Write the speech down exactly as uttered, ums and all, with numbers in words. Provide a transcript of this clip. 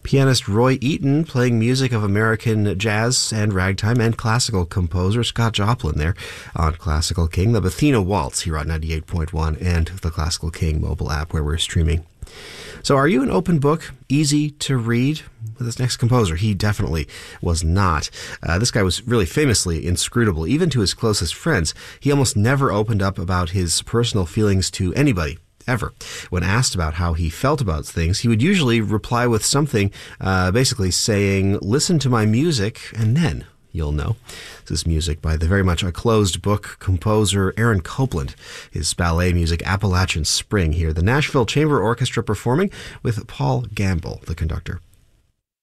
Pianist Roy Eaton playing music of American jazz and ragtime, and classical composer Scott Joplin there on Classical King. The Bethina Waltz here on ninety-eight point one and the Classical King mobile app where we're streaming. So are you an open book, easy to read? With this next composer, he definitely was not. Uh, this guy was really famously inscrutable, even to his closest friends. He almost never opened up about his personal feelings to anybody, ever. When asked about how he felt about things, he would usually reply with something uh, basically saying, listen to my music, and then you'll know. This is music by the very much a closed book composer Aaron Copland. His ballet music, Appalachian Spring, here. The Nashville Chamber Orchestra performing with Paul Gamble, the conductor.